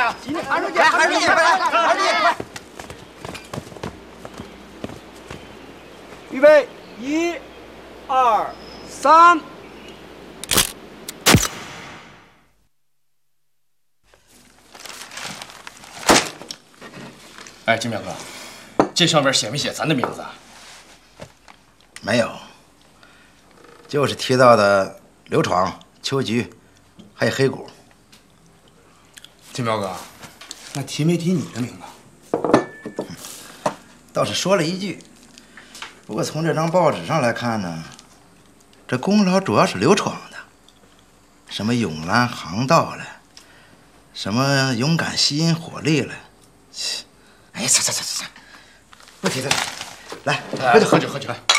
啊！韩书记，韩书记，快来！韩书记，快！ 预备，1、2、3。 哎，金彪哥，这上面写没写咱的名字？ 没有，就是提到的刘闯、邱局，还有黑谷。 金彪哥，那提没提你的名字？ 倒是说了一句，不过从这张报纸上来看呢，这功劳主要是刘闯的，什么永兰航道了，什么勇敢吸引火力了，哎呀，擦，不提了，来， 喝酒。